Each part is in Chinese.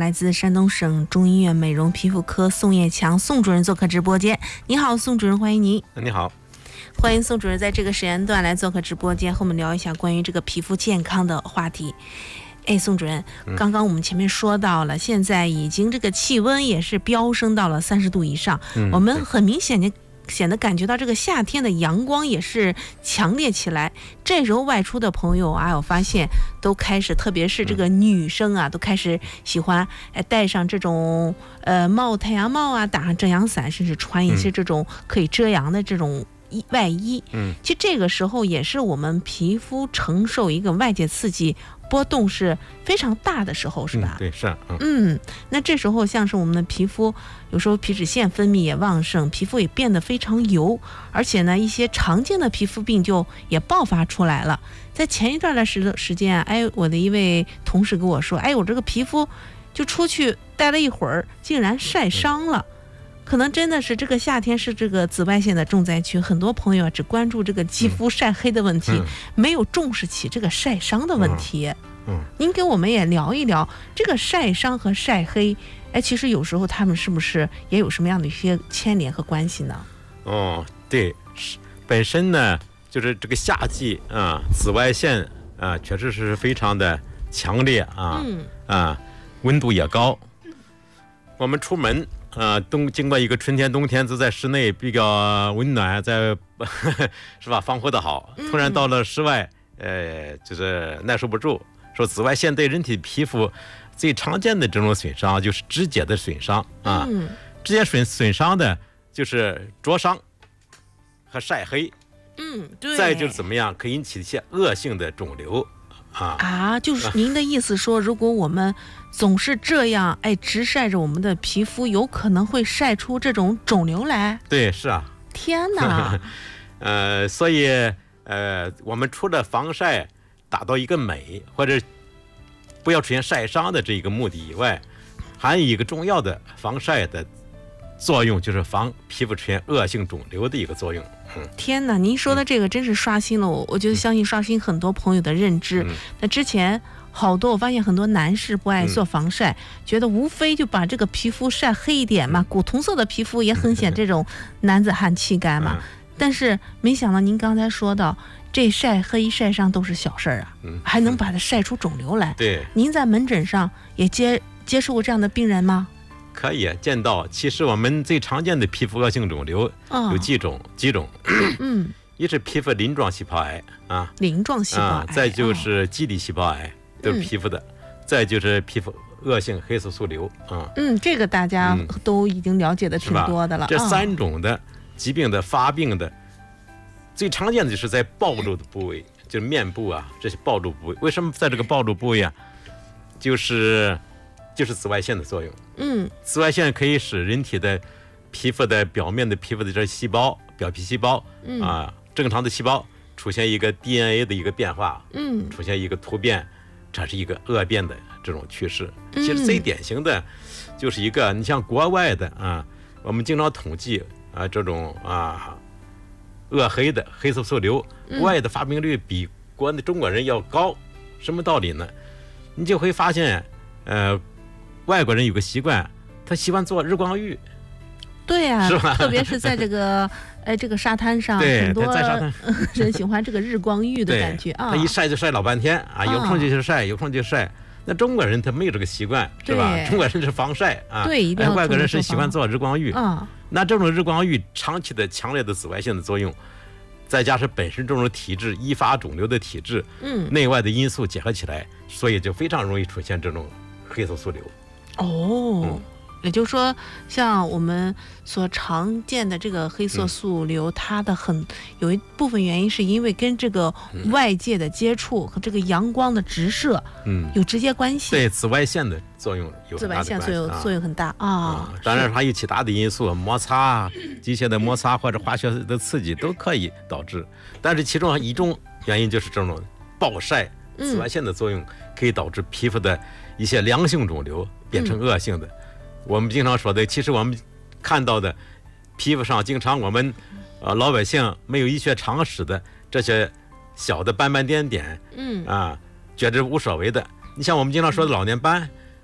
来自山东省中医院美容皮肤科宋叶强宋主任做客直播间。你好，宋主任，欢迎您。 你好， 欢迎宋主任在这个时间段来做客直播间，和我们聊一下关于这个皮肤健康的话题。宋主任，刚刚我们前面说到了，现在已经这个气温也是飙升到了30度以上，我们很明显的感觉到这个夏天的阳光也是强烈起来。这时候外出的朋友啊，我发现都开始，特别是这个女生啊，都开始喜欢戴上这种帽、太阳帽啊，打上遮阳伞，甚至穿一些这种可以遮阳的这种外衣。其实这个时候也是我们皮肤承受一个外界刺激波动是非常大的时候，是吧？ 对，是。 那这时候像是我们的皮肤有时候皮脂腺分泌也旺盛，皮肤也变得非常油，而且呢一些常见的皮肤病就也爆发出来了。在前一段的时间啊，我的一位同事跟我说，我这个皮肤就出去待了一会儿，竟然晒伤了。可能真的是这个夏天是这个紫外线的重灾区，很多朋友只关注这个肌肤晒黑的问题，没有重视起这个晒伤的问题。您给我们也聊一聊这个晒伤和晒黑，其实有时候他们是不是也有什么样的一些牵连和关系呢？ 对，本身呢就是这个夏季啊，紫外线啊确实是非常的强烈啊，温度也高。我们出门经过一个春天冬天都在室内比较温暖，是吧，防护的好，突然到了室外就是耐受不住。说紫外线对人体皮肤最常见的这种损伤就是直接的损伤啊，直接损伤的就是灼伤和晒黑， 对， 再就是怎么样可以引起一些恶性的肿瘤就是您的意思说，如果我们总是这样直晒着我们的皮肤，有可能会晒出这种肿瘤来？ 对，是啊。 天哪！ 所以我们除了防晒达到一个美或者不要出现晒伤的这一个目的以外，还有一个重要的防晒的作用，就是防皮肤出现恶性肿瘤的一个作用。 天哪，您说的这个真是刷新了我觉得相信刷新很多朋友的认知。那之前好多我发现很多男士不爱做防晒，觉得无非就把这个皮肤晒黑一点嘛，古铜色的皮肤也很显这种男子汉气概嘛。但是没想到您刚才说到这晒黑晒伤都是小事儿啊，还能把它晒出肿瘤来。 对， 您在门诊上也接触过这样的病人吗？ 可以见到。其实我们最常见的皮肤恶性肿瘤有几种，一是皮肤鳞状细胞癌鳞状细胞癌， 再就是基底细胞癌，都是皮肤的，再就是皮肤恶性黑色素瘤这个大家都已经了解的挺多的了。 这3种的疾病的发病的最常见的就是在暴露的部位，就是面部这些暴露部位。为什么在这个暴露部位就是紫外线的作用。紫外线可以使人体的皮肤的表面的皮肤的这细胞，表皮细胞正常的细胞出现一个 DNA 的一个变化，出现一个突变，这是一个恶变的这种趋势。其实最典型的就是一个，你像国外的我们经常统计这种恶黑的黑色素瘤，国外的发病率比国内中国人要高。什么道理呢？你就会发现外国人有个习惯，他喜欢做日光浴。 对呀， 是吧？ 特别是在这个这个沙滩上，很多人喜欢这个日光浴的感觉他一晒就晒老半天有空就晒，有空就晒。那中国人他没有这个习惯，是吧？中国人是防晒对，一定要外国人是喜欢做日光浴那这种日光浴长期的强烈的紫外线的作用，再加上本身这种体质易发肿瘤的体质，内外的因素结合起来，所以就非常容易出现这种黑色素瘤。 也就是说，像我们所常见的这个黑色素瘤，它的有一部分原因是因为跟这个外界的接触和这个阳光的直射有直接关系。 对，紫外线的作用有很大的关系。紫外线作用很大当然还有其他的因素，摩擦、机械的摩擦或者化学的刺激都可以导致。但是其中一种原因就是这种暴晒，紫外线的作用可以导致皮肤的一些良性肿瘤变成恶性的。我们经常说的，其实我们看到的皮肤上经常我们老百姓没有医学常识的这些小的斑斑点点觉得无所谓的。你像我们经常说的老年斑，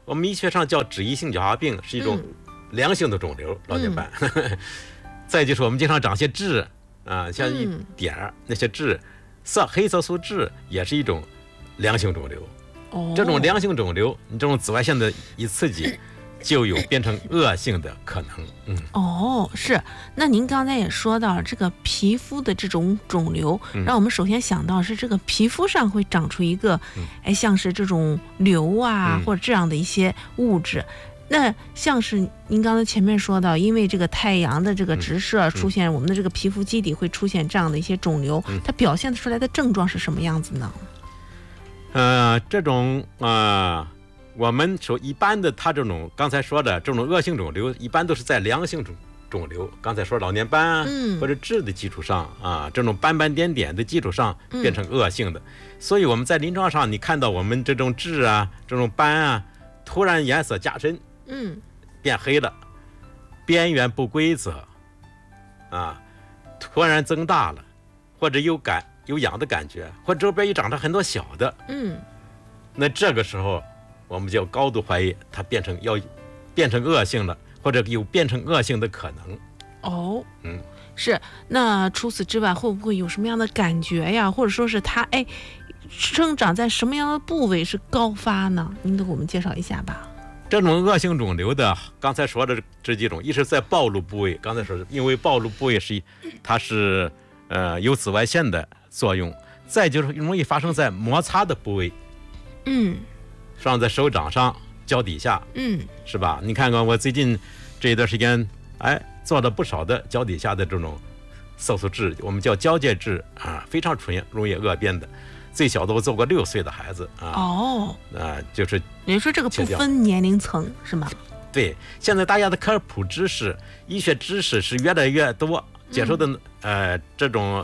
我们医学上叫脂溢性角化病，是一种良性的肿瘤，老年斑。再就是我们经常长些痣啊，像一点儿那些痣，黑色素痣也是一种良性肿瘤。这种良性肿瘤，你这种紫外线的一刺激，就有变成恶性的可能。 是。那您刚才也说到这个皮肤的这种肿瘤，让我们首先想到是这个皮肤上会长出一个，像是这种瘤啊，或者这样的一些物质。那像是您刚才前面说到，因为这个太阳的这个直射出现，我们的这个皮肤基底会出现这样的一些肿瘤，它表现出来的症状是什么样子呢？ 这种我们说一般的，它这种刚才说的这种恶性肿瘤，一般都是在良性肿瘤，刚才说老年斑啊，或者痣的基础上啊，这种斑斑点点的基础上变成恶性的。所以我们在临床上，你看到我们这种痣啊，这种斑啊，突然颜色加深，变黑了，边缘不规则啊，突然增大了，或者有痒的感觉，或者周边又长着很多小的，那这个时候我们就高度怀疑它变成恶性了，或者有变成恶性的可能。 是。那除此之外，会不会有什么样的感觉呀？或者说是它生长在什么样的部位是高发呢？您给我们介绍一下吧。 这种恶性肿瘤的，刚才说的这几种，一是在暴露部位，刚才说的，因为暴露部位它是有紫外线的作用，再就是容易发生在摩擦的部位，放在手掌上、脚底下，是吧？你看看我最近这一段时间，做了不少的脚底下的这种色素痣，我们叫交界痣啊，非常容易恶变的。最小的我做过6岁的孩子啊。就是你说这个不分年龄层是吗？ 对，现在大家的科普知识、医学知识是越来越多，接受的这种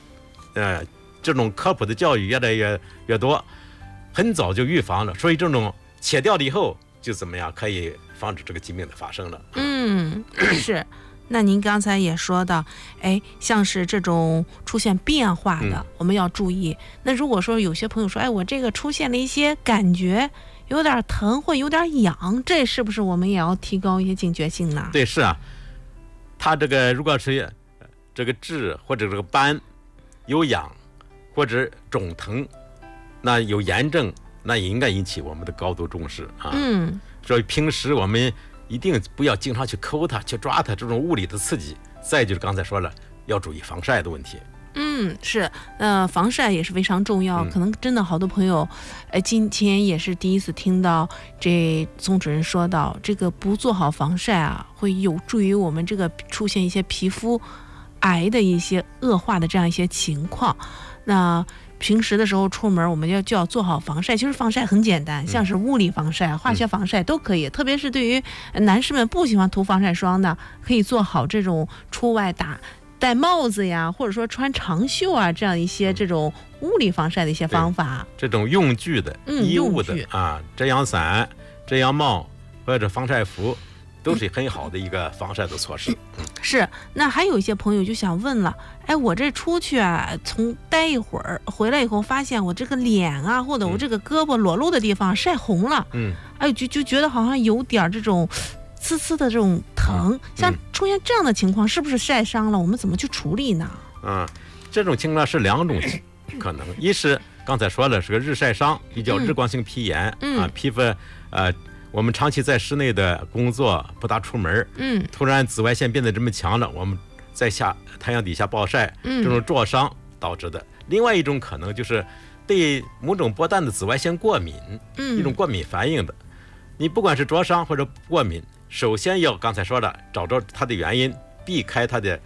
科普的教育越来越多，很早就预防了，所以这种切掉了以后就怎么样可以防止这个疾病的发生了。 是。那您刚才也说到，像是这种出现变化的，我们要注意。那如果说有些朋友说，我这个出现了一些感觉，有点疼或有点痒，这是不是我们也要提高一些警觉性呢？ 对，是啊。它这个如果是这个痣或者这个斑有痒或者肿疼，那有炎症，那也应该引起我们的高度重视啊。所以平时我们一定不要经常去抠它、去抓它，这种物理的刺激。再就是刚才说了，要注意防晒的问题。 是。防晒也是非常重要。可能真的好多朋友，今天也是第一次听到这宋主任说到，这个不做好防晒啊，会有助于我们这个出现一些皮肤癌的一些恶化的这样一些情况。那平时的时候出门我们就要做好防晒。其实防晒很简单，像是物理防晒、化学防晒都可以。特别是对于男士们不喜欢涂防晒霜的，可以做好这种出外戴帽子呀，或者说穿长袖啊，这样一些这种物理防晒的一些方法。 这种用具的、衣物的遮阳伞、遮阳帽或者防晒服，都是很好的一个防晒的措施。 是。那还有一些朋友就想问了，我这出去从待一会儿回来以后，发现我这个脸啊，或者我这个胳膊裸露的地方晒红了，就觉得好像有点这种刺刺的这种疼，像出现这样的情况，是不是晒伤了？我们怎么去处理呢？ 这种情况是2种可能，一是刚才说了是个日晒伤，也叫日光性皮炎皮肤我们长期在室内的工作，不大出门，突然紫外线变得这么强了，我们在太阳底下暴晒，这种灼伤导致的。另外一种可能就是对某种波段的紫外线过敏，一种过敏反应的。你不管是灼伤或者过敏，首先要刚才说的找着它的原因，避开它的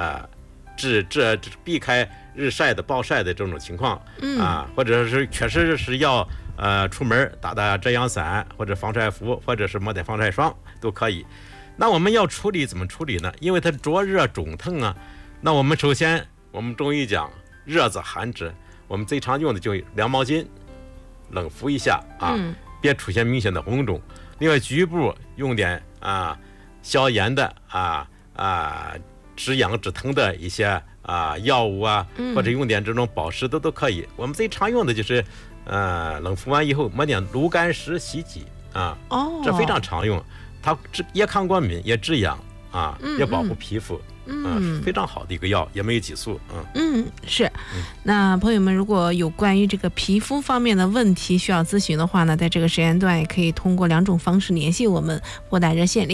避开日晒的暴晒的这种情况或者是确实是要出门打遮阳伞或者防晒服，或者是抹点防晒霜都可以。那我们要处理怎么处理呢？因为它灼热肿疼啊，那我们首先我们中医讲热则寒之，我们最常用的就凉毛巾冷敷一下别出现明显的红肿。另外局部用点消炎的止痒止疼的一些药物或者用点这种保湿都可以。我们最常用的就是冷敷完以后抹点炉甘石洗洗啊， 哦， 这非常常用，它也抗过敏，也止痒啊，也保护皮肤。非常好的一个药，也没有激素。 是。那朋友们，如果有关于这个皮肤方面的问题需要咨询的话呢，在这个时间段也可以通过2种方式联系我们，拨打热线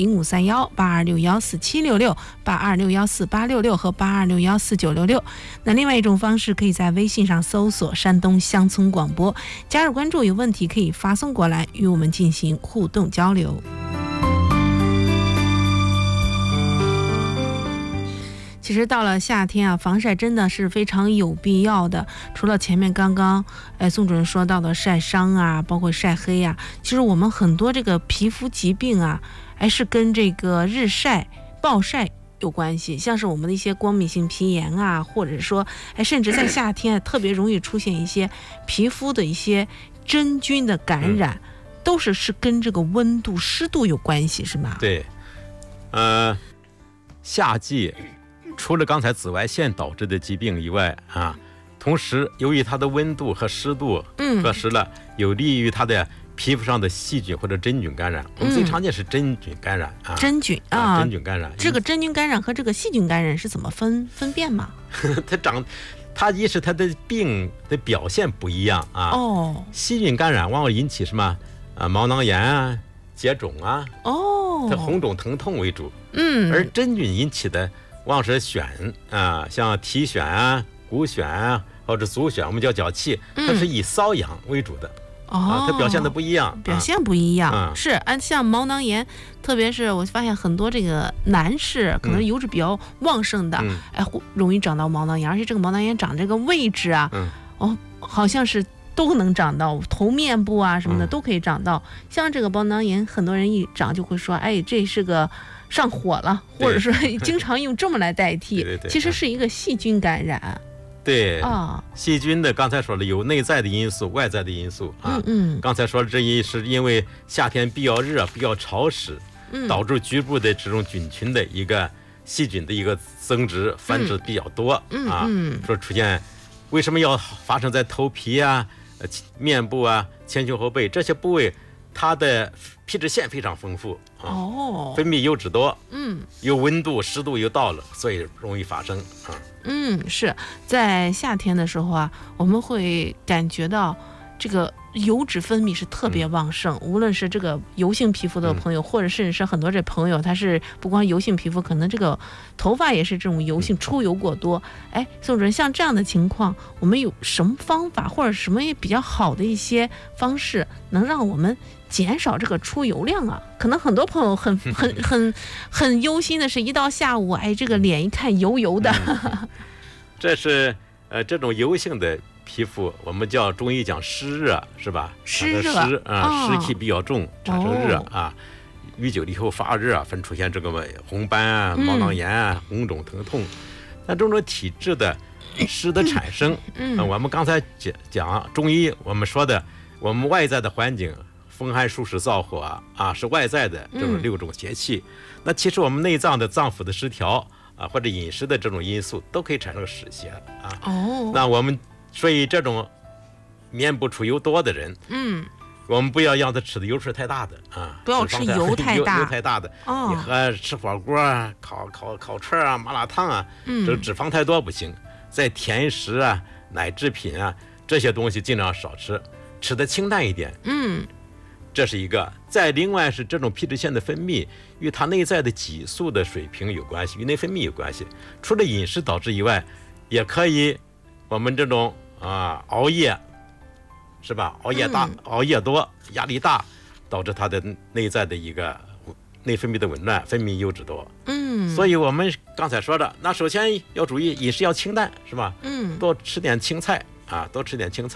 053182614766、82614866和82614966。那另外一种方式，可以在微信上搜索山东乡村广播，加入关注，有问题可以发送过来与我们进行互动交流。其实到了夏天啊，防晒真的是非常有必要的。除了前面刚刚宋主任说到的晒伤啊，包括晒黑啊，其实我们很多这个皮肤疾病啊，是跟这个日晒、暴晒有关系。像是我们的一些光敏性皮炎啊，或者说甚至在夏天特别容易出现一些皮肤的一些真菌的感染，都是跟这个温度、湿度有关系，是吗？ 对，夏季除了刚才紫外线导致的疾病以外啊，同时由于它的温度和湿度合适了，有利于它的皮肤上的细菌或者真菌感染。我们最常见是真菌感染啊， 真菌感染。 这个真菌感染和这个细菌感染是怎么分辨吗？ 它一是它的病的表现不一样啊。细菌感染往往引起什么毛囊炎啊、结肿啊，它红肿疼痛为主。而真菌引起的往往是癣啊，像体癣啊、骨癣啊或者足癣，我们叫脚气，它是以瘙痒为主的。它表现的不一样， 是像毛囊炎，特别是我发现很多这个男士可能油脂比较旺盛的，容易长到毛囊炎，而且这个毛囊炎长这个位置啊，好像是都能长到头面部啊什么的都可以长到。像这个毛囊炎，很多人一长就会说，这是个上火了，或者说经常用这么来代替，其实是一个细菌感染。 对细菌的刚才说了有内在的因素、外在的因素啊。刚才说这是因为夏天比较热、比较潮湿，导致局部的这种菌群的一个细菌的一个增殖繁殖比较多啊。说出现为什么要发生在头皮啊、面部啊、前胸后背这些部位，它的皮脂腺非常丰富分泌油脂多，有温度、湿度又到了，所以容易发生啊。 是在夏天的时候啊，我们会感觉到这个油脂分泌是特别旺盛，无论是这个油性皮肤的朋友，或者甚至是很多这朋友他是不光油性皮肤，可能这个头发也是这种油性出油过多。宋主任，像这样的情况，我们有什么方法或者什么比较好的一些方式，能让我们减少这个出油量啊？可能很多朋友很忧心的是，一到下午，这个脸一看油油的。 这是这种油性的皮肤，我们叫中医讲湿热，是吧？ 湿热湿气比较重，产生热啊。遇久了以后发热，分出现这个红斑啊、毛囊炎啊、红肿疼痛。那这种体质的湿的产生，我们刚才讲中医，我们说的我们外在的环境，风寒暑湿燥火啊，是外在的这种6种邪气。那其实我们内脏的脏腑的失调或者饮食的这种因素，都可以产生湿邪啊。那我们所以这种面部出油多的人，我们不要让他吃的油水太大的啊， 不要吃油太大的。你和吃火锅啊、烤串啊、麻辣烫啊，这脂肪太多不行。在甜食啊、奶制品啊这些东西尽量少吃，吃的清淡一点。这是一个。再另外是这种皮脂腺的分泌与它内在的激素的水平有关系，与内分泌有关系。除了饮食导致以外，也可以我们这种熬夜，是吧？熬夜多，压力大，导致它的内在的一个内分泌的紊乱，分泌油脂多。所以我们刚才说的，那首先要注意饮食要清淡，是吧？多吃点青菜啊，多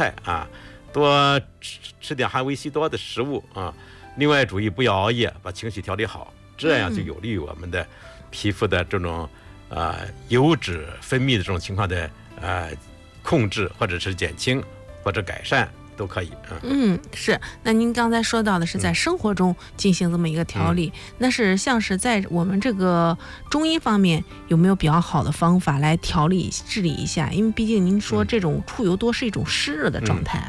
吃点含维 C 多的食物啊。另外注意不要熬夜，把情绪调理好，这样就有利于我们的皮肤的这种油脂分泌的这种情况的控制，或者是减轻或者改善都可以。 是。那您刚才说到的是在生活中进行这么一个调理，那是像是在我们这个中医方面有没有比较好的方法来调理治理一下？因为毕竟您说这种出油多是一种湿热的状态啊。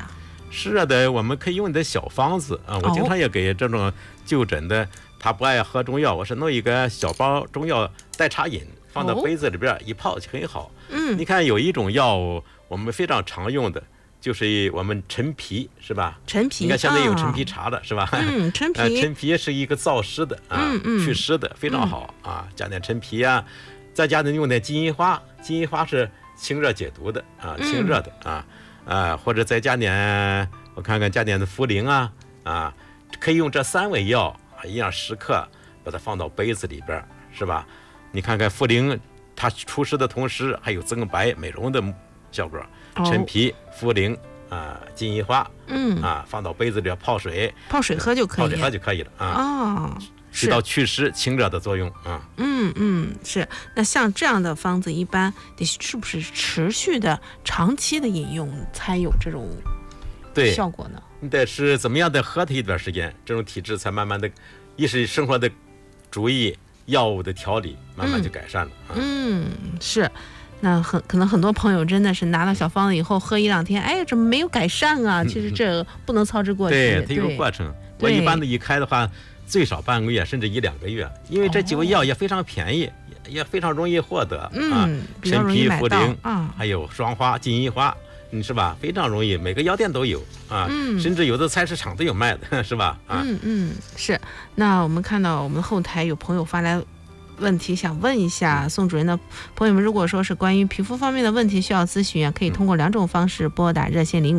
湿热的我们可以用你的小方子啊，我经常也给这种就诊的，他不爱喝中药，我是弄一个小包中药代茶饮，放到杯子里边一泡就很好。你看有一种药我们非常常用的，就是我们陈皮，是吧？ 陈皮， 你看现在有陈皮茶的，是吧？ 陈皮， 陈皮是一个燥湿的啊，祛湿的，非常好啊。加点陈皮啊，再加点用点金银花，金银花是清热解毒的啊，清热的啊，或者再加点，我看看加点的茯苓啊，可以用这3味药啊，一样10克，把它放到杯子里边，是吧？你看看茯苓，它除湿的同时还有增白美容的效果。陈皮、茯苓金银花，放到杯子里泡水喝就可以， 泡水喝就可以了啊。起到祛湿清热的作用啊。 是。那像这样的方子，一般是不是持续的、长期的饮用才有这种效果呢？ 你得是怎么样的喝它一段时间，这种体质才慢慢的，一是生活的主意、药物的调理，慢慢就改善了。 是。那可能很多朋友真的是拿到小方子以后喝1-2天，哎，怎么没有改善啊？其实这不能操之过急， 对，它有个过程。我一般的一开的话，最少半个月，甚至1-2个月，因为这几味药也非常便宜，也非常容易获得陈皮、茯苓还有双花、金银花，是吧？非常容易，每个药店都有啊，甚至有的菜市场都有卖的，是吧？ 是。那我们看到我们后台有朋友发来问题想问一下宋主任的朋友们，如果说是关于皮肤方面的问题需要咨询可以通过2种方式拨打热线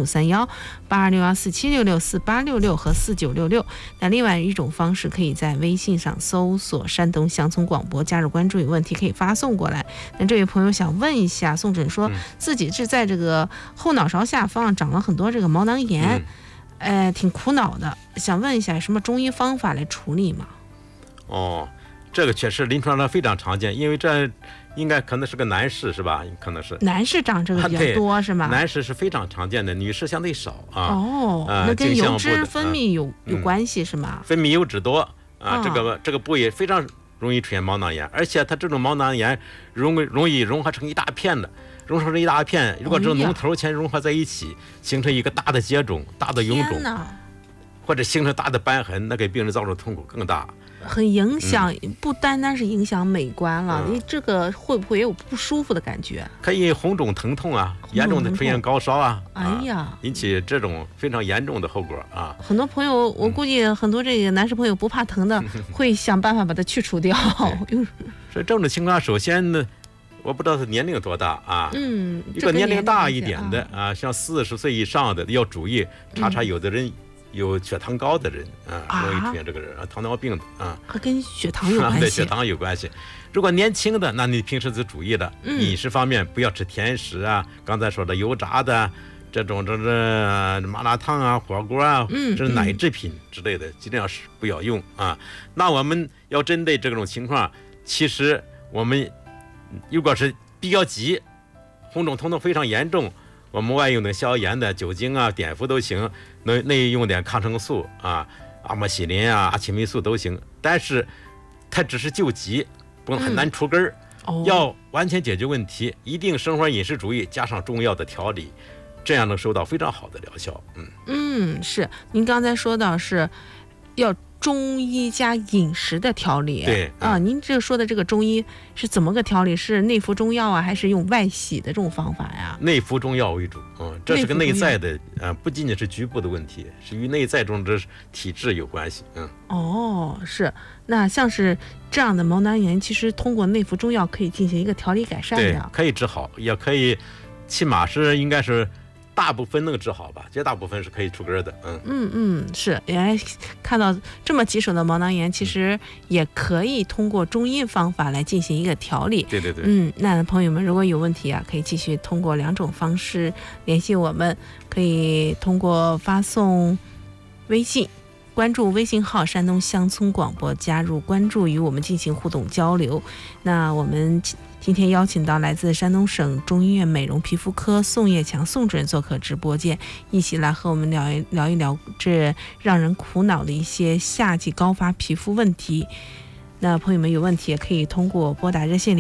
0531-8261-4766、4866和4966。那另外一种方式可以在微信上搜索山东乡村广播，加入关注，有问题可以发送过来。那这位朋友想问一下宋主任，说自己是在这个后脑勺下方长了很多这个毛囊炎，挺苦恼的，想问一下什么中医方法来处理吗？ 这个确实临床上非常常见，因为这应该可能是个男士，是吧？可能是男士长这个比较多，是吗？ 男士是非常常见的，女士相对少啊。 那跟油脂分泌有关系是吗？ 分泌油脂多啊，这个部位非常容易出现毛囊炎，而且它这种毛囊炎容易融合成一大片的，如果这种脓头全融合在一起，形成一个大的结肿、大的臃肿，或者形成大的瘢痕，那给病人造成痛苦更大。 很影响，不单单是影响美观了，你这个会不会也有不舒服的感觉？ 可以红肿疼痛啊，严重的出现高烧啊，引起这种非常严重的后果啊。 很多朋友，我估计很多这个男士朋友不怕疼的，会想办法把它去除掉。 所以这种情况，首先呢，我不知道他年龄多大啊。一个年龄大一点的啊，像40岁以上的要注意，查有的人有血糖高的人容易出现这个人糖尿病的和跟血糖有关系。 对，血糖有关系。如果年轻的，那你平时就注意了，饮食方面不要吃甜食啊，刚才说的油炸的这种麻辣烫啊、火锅啊，这是奶制品之类的，尽量是不要用啊。那我们要针对这种情况，其实我们如果是比较急，红肿疼痛非常严重，我们外用的消炎的酒精啊、碘伏都行，内用点抗生素啊，阿莫西林啊、阿奇霉素都行。但是它只是救急，很难除根儿。要完全解决问题，一定生活饮食主义加上中药的调理，这样能收到非常好的疗效。 是。您刚才说到是要中医加饮食的调理， 对您这说的这个中医是怎么个调理？是内服中药啊，还是用外洗的这种方法呀？ 内服中药为主，这是个内在的，不仅仅是局部的问题，是与内在中的体质有关系。 是。那像是这样的毛囊炎，其实通过内服中药可以进行一个调理改善的， 对，可以治好，也可以，起码是应该是大部分能治好吧，绝大部分是可以除根的。 是。原来看到这么棘手的毛囊炎，其实也可以通过中医方法来进行一个调理。 对。 那朋友们如果有问题可以继续通过2种方式联系我们，可以通过发送微信，关注微信号山东乡村广播，加入关注，与我们进行互动交流。那我们今天邀请到来自山东省中医院美容皮肤科宋业强宋主任做客直播间，一起来和我们聊一聊这让人苦恼的一些夏季高发皮肤问题。那朋友们有问题也可以通过拨打热线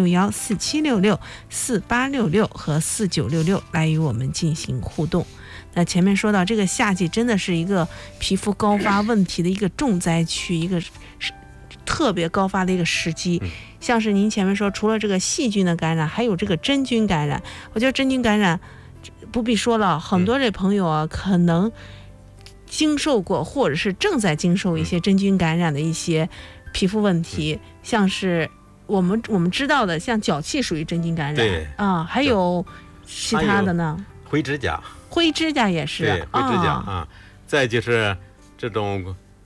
0531-8261-4766、4866和4966来与我们进行互动。 那前面说到这个夏季真的是一个皮肤高发问题的一个重灾区，一个特别高发的一个时机。像是您前面说，除了这个细菌的感染，还有这个真菌感染。我觉得真菌感染不必说了，很多这朋友啊，可能经受过或者是正在经受一些真菌感染的一些皮肤问题，像是我们知道的，像脚气属于真菌感染， 对啊，还有其他的呢？ 灰指甲也是， 对， 灰指甲啊。再就是这种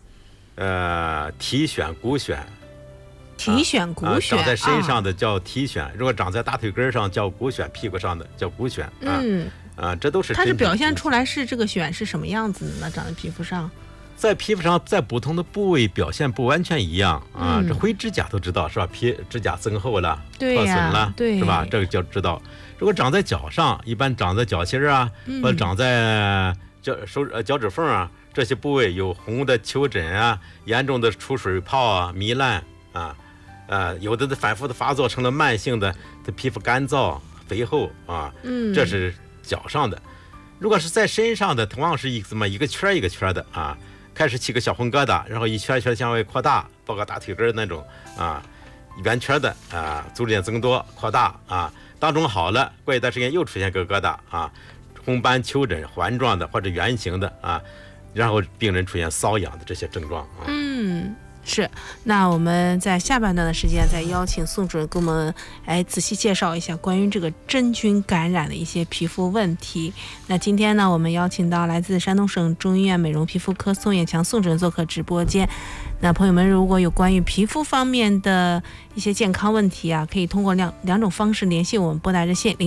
体癣、骨癣。 体癣、骨癣， 长在身上的叫体癣，如果长在大腿根上叫骨癣，屁股上的叫骨癣。这都是它是表现出来是这个癣是什么样子的呢？长在皮肤上， 在皮肤上，在不同的部位表现不完全一样啊。这灰指甲都知道是吧？指甲增厚了，破损了，是吧？这个就知道。如果长在脚上，一般长在脚心啊，或者长在脚趾缝啊，这些部位有红的丘疹啊，严重的出水泡啊、糜烂啊。有的反复的发作成了慢性的皮肤干燥肥厚啊，这是脚上的。如果是在身上的，同样是一个圈一个圈的啊，开始起个小红疙瘩，然后一圈圈向外扩大，到个大腿根那种啊，圆圈的啊，逐渐增多扩大啊，当中好了，过一段时间又出现个疙瘩啊，红斑丘疹环状的或者圆形的啊，然后病人出现瘙痒的这些症状啊。 是，那我们在下半段的时间再邀请宋主任给我们仔细介绍一下关于这个真菌感染的一些皮肤问题。那今天呢，我们邀请到来自山东省中医院美容皮肤科宋业强宋主任做客直播间。那朋友们如果有关于皮肤方面的一些健康问题啊，可以通过两种方式联系我们，拨打热线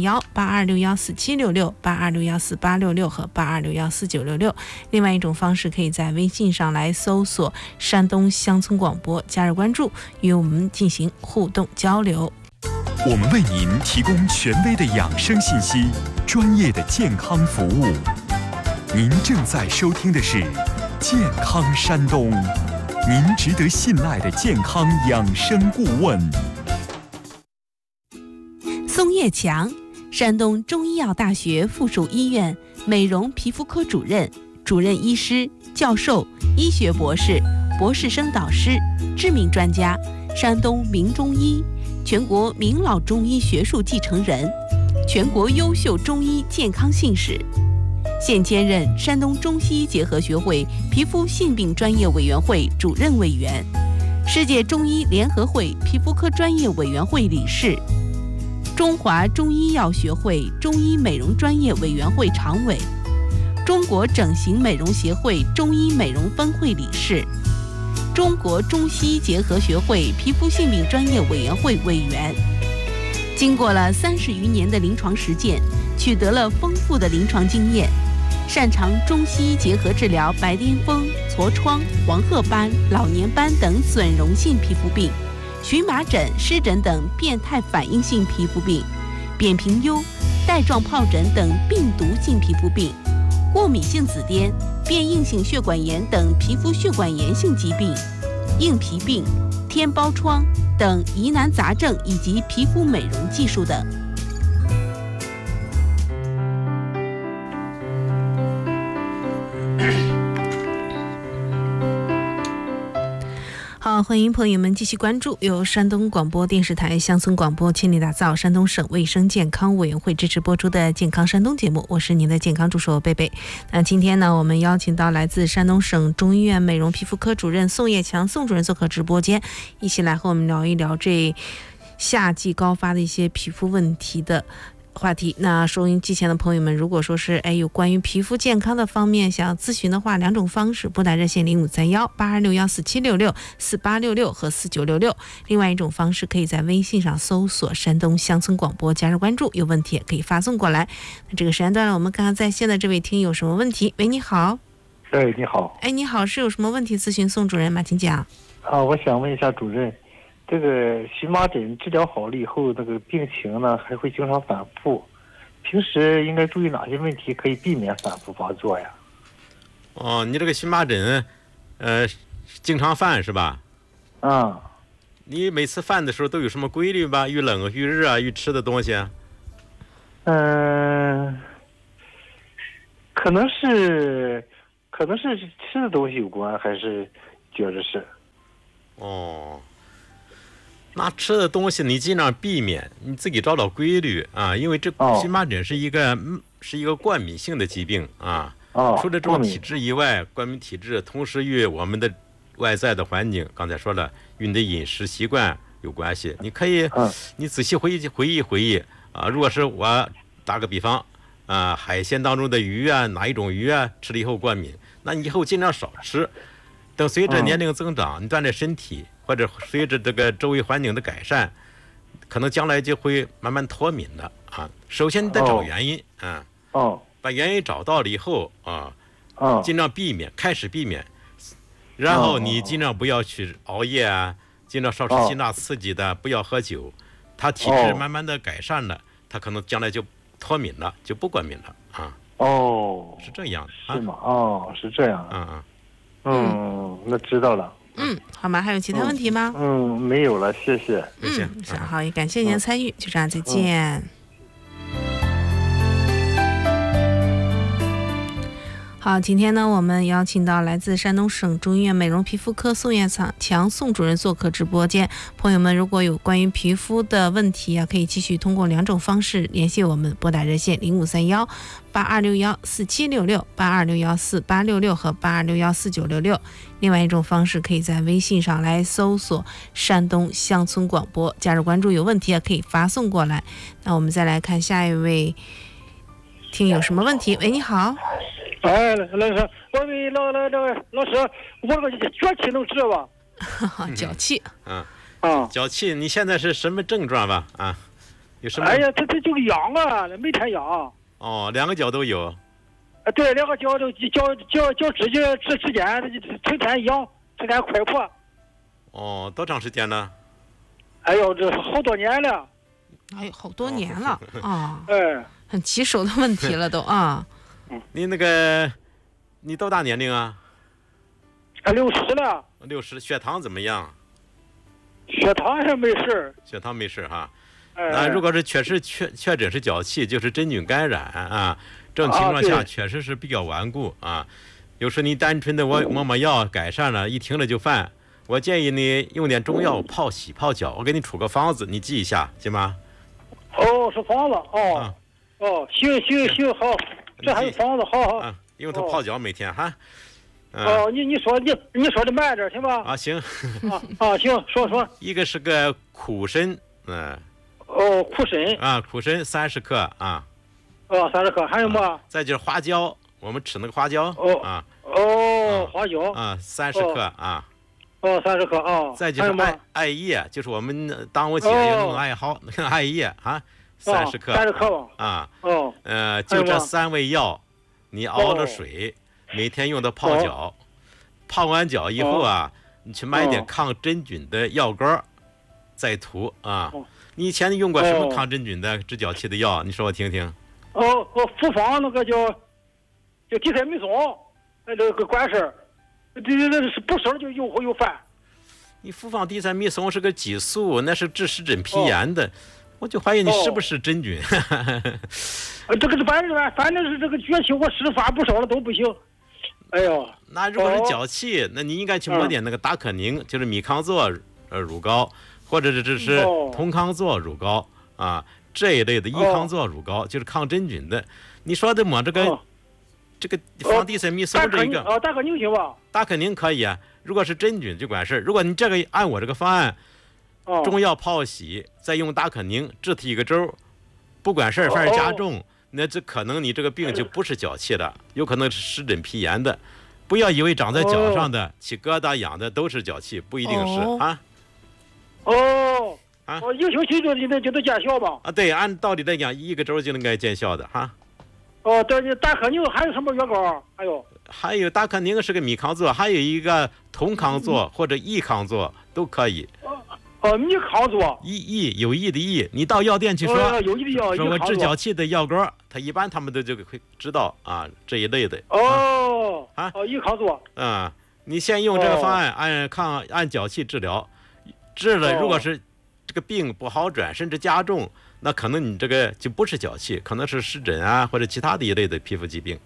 0531-8261-4766、8261-4866和8261-4966。另外一种方式可以在微信上来搜索山东乡村广播，加入关注，与我们进行互动交流。 我们为您提供权威的养生信息，专业的健康服务。您正在收听的是健康山东，您值得信赖的健康养生顾问。 宋业强，山东中医药大学附属医院美容皮肤科主任、主任医师、教授、医学博士、博士生导师，知名专家，山东名中医，全国名老中医学术继承人，全国优秀中医健康信使，现兼任山东中西医结合学会皮肤性病专业委员会主任委员，世界中医联合会皮肤科专业委员会理事，中华中医药学会中医美容专业委员会常委，中国整形美容协会中医美容分会理事，中国中西医结合学会皮肤性病专业委员会委员。经过了30余年的临床实践，取得了丰富的临床经验，擅长中西医结合治疗白癜风、痤疮、黄褐斑、老年斑等损溶性皮肤病，荨麻疹、湿疹等变态反应性皮肤病，扁平疣、带状疱疹等病毒性皮肤病，过敏性紫癜、变硬性血管炎等皮肤血管炎性疾病，硬皮病、天疱疮等疑难杂症以及皮肤美容技术等。好，欢迎朋友们继续关注由山东广播电视台乡村广播倾力打造山东省卫生健康委员会支持播出的健康山东节目，我是您的健康助手贝贝。那今天呢，我们邀请到来自山东省中医院美容皮肤科主任宋业强宋主任做客直播间，一起来和我们聊一聊这夏季高发的一些皮肤问题的话题。那收音机前的朋友们，如果说是有关于皮肤健康的方面想要咨询的话，两种方式，拨打热线0531-8261-4766、4866和4966。另外一种方式可以在微信上搜索山东乡村广播，加入关注，有问题也可以发送过来。那这个时间段了，我们看看在线的这位听友有什么问题。喂，你好。 你好。 你好，是有什么问题咨询宋主任吗？请讲。 我想问一下主任，这个荨麻疹治疗好了以后，那个病情呢还会经常反复，平时应该注意哪些问题可以避免反复发作呀？ 你这个荨麻疹经常犯是吧？你每次犯的时候都有什么规律吧？遇冷遇热遇吃的东西？ 可能是吃的东西有关，还是觉着是？ 哦，那吃的东西你尽量避免，你自己找找规律啊，因为这荨麻疹是一个冠敏性的疾病啊。除了这种体质以外，冠敏体质同时与我们的外在的环境，刚才说了，与你的饮食习惯有关系。你可以，你仔细回忆啊。如果是我打个比方啊，海鲜当中的鱼啊，哪一种鱼啊吃了以后冠敏，那你以后尽量少吃。等随着年龄增长，你锻炼身体，或者随着这个周围环境的改善，可能将来就会慢慢脱敏的啊。首先你得找原因啊。把原因找到了以后啊，尽量开始避免，然后你尽量不要去熬夜啊，尽量少吃辛辣刺激的，不要喝酒。他体质慢慢的改善了，他可能将来就脱敏了，就不冠敏了啊。是这样是吗？是这样。那知道了。 好吗？还有其他问题吗？ 没有了，谢谢。 好，也感谢您的参与，就这样，再见。好，今天呢，我们邀请到来自山东省中医院美容皮肤科宋彦强宋主任做客直播间。朋友们，如果有关于皮肤的问题啊，可以继续通过2种方式联系我们，拨打热线0531-8261-4766、8261-4866和8261-4966。另外一种方式，可以在微信上来搜索山东乡村广播，加入关注，有问题可以发送过来。那我们再来看下一位听友什么问题？喂，你好。 老师，我问老师，我这个脚气能治吧？ 脚气。 脚气，你现在是什么症状吧？啊，有什么？ 哎呀，他就痒啊，每天痒。 两个脚都有。 对，两个脚趾之间成天痒，成天快破。 多长时间了？ 哎呦，这好多年了。 哎呦，好多年了啊！很棘手的问题了都啊。 你多大年龄啊 ？60了。 60，血糖怎么样？ 血糖还没事。 血糖没事哈。那如果是确诊是脚气，就是真菌感染啊。这种情况下确实是比较顽固啊。有时你单纯的抹药改善了，一停了就犯。我建议你用点中药泡洗泡脚，我给你出个方子，你记一下，行吗？ 是方子行好。这还有房子，好， 用它泡脚每天哈。 你说的慢点行吧？ 行。 行，说。 一个是个苦参， 苦参。 苦参30克啊。 30克，还有吗？ 再就是花椒，我们吃那个花椒。 花椒。 30克啊。 30克啊。 再就是艾叶，就是我们当我姐用艾叶啊。30克 ，30克啊，就这3味药，你熬了水，每天用它泡脚，泡完脚以后啊，你去买点抗真菌的药膏，再涂啊。你以前用过什么抗真菌的治脚气的药？你说我听听。 复方那个叫地塞米松，那个管事，这是不生就又火又烦。 你复方地塞米松是个激素，那是治湿疹皮炎的。 我就怀疑你是不是真菌？ 这个是反正是这个脚气，我湿发不少了都不行。哎呦， 那如果是脚气，那你应该去抹点那个达可宁，就是米康唑乳膏，或者是酮康唑乳膏啊这一类的益康唑乳膏，就是抗真菌的。你说的抹这个防地塞米松这个达可宁行吧？ 达可宁可以啊，如果是真菌就管事。如果你这个按我这个方案。 中药泡洗，再用达可宁治它1个周，不管事儿，反而加重，那这可能你这个病就不是脚气的，有可能是湿疹皮炎的。不要以为长在脚上的、起疙瘩痒的都是脚气，不一定是啊。 1个星期就能见效吧？ 对，按道理来讲，1个周就能该见效的哈。 对，达可宁还有什么药膏？ 还有达可宁是个米康唑，还有一个酮康唑或者益康唑都可以。 米康唑， 有益的益，你到药店去说， 有益的药， 说我治脚气的药膏，他们都就会知道啊这一类的。 益康唑。 你先用这个方案按脚气治疗，治了如果是这个病不好转，甚至加重，那可能你这个就不是脚气，可能是湿疹啊或者其他的一类的皮肤疾病。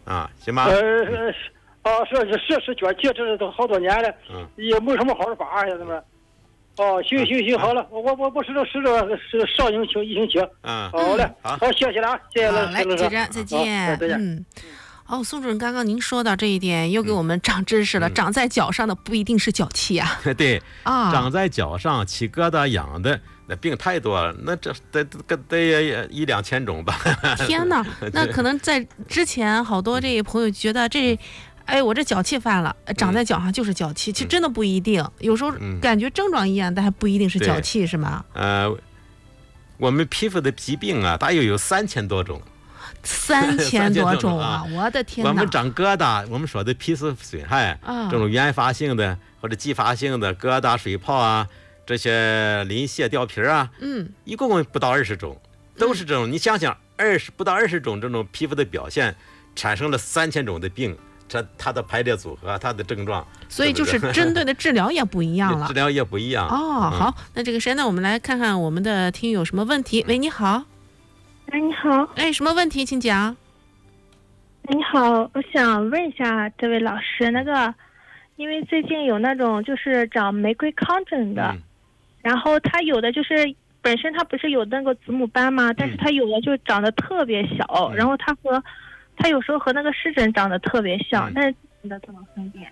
啊，行吗？ 是脚气，这都好多年了，也没什么好的法儿，现在们。行，好了，我是上星期一星期。好嘞，好，谢谢了啊，谢谢了， 来，就这样，再见。 再见。 宋主任，刚刚您说到这一点，又给我们长知识了。长在脚上的不一定是脚气啊。 对啊，长在脚上起疙瘩痒的那病太多了，那这得1-2千种吧。 天哪，那可能在之前好多这朋友觉得这。我这脚气犯了，长在脚上就是脚气，其实真的不一定，有时候感觉症状一样，但还不一定是脚气，是吗？ 我们皮肤的疾病啊，大约有3000多种。 3000多种啊！我的天哪！ 我们长疙瘩，我们说的皮肤损害这种原发性的或者继发性的疙瘩、水泡啊，这些鳞屑、掉皮啊，一共不到20种，都是这种。你想想，不到20种这种皮肤的表现，产生了3000种的病。它的排列组合，它的症状， 所以就是针对的治疗也不一样了。 治疗也不一样。 好，那这个时间呢，我们来看看我们的听友有什么问题。喂，你好。 你好。 什么问题，请讲。 你好，我想问一下这位老师，因为最近有那种就是长玫瑰糠疹的，然后他有的就是本身他不是有那个子母斑吗？但是他有的就长得特别小，然后他有时候和那个湿疹长得特别像，但是怎么分辨？